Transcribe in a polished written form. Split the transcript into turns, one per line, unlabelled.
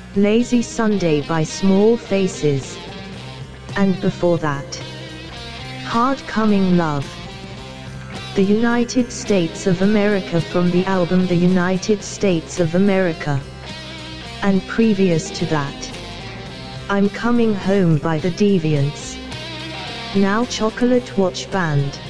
Lazy Sunday by Small Faces. And before that, Hard Coming Love, The United States of America from the album The United States of America. And previous to that, I'm Coming Home by The Deviants. Now Chocolate Watch Band.